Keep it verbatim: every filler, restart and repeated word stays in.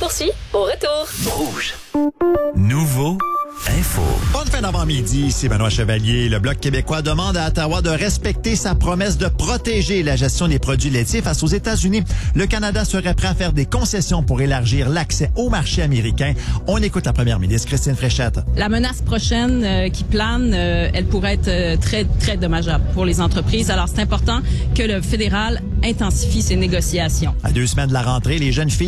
poursuit au retour. Rouge. Nouveau info. Bonne fin d'avant-midi, c'est Benoît Chevalier. Le Bloc québécois demande à Ottawa de respecter sa promesse de protéger la gestion des produits laitiers face aux États-Unis. Le Canada serait prêt à faire des concessions pour élargir l'accès au marché américain. On écoute la première ministre, Christine Fréchette. La menace prochaine euh, qui plane, euh, elle pourrait être euh, très, très dommageable pour les entreprises. Alors, c'est important que le fédéral intensifie ses négociations. À deux semaines de la rentrée, les jeunes filles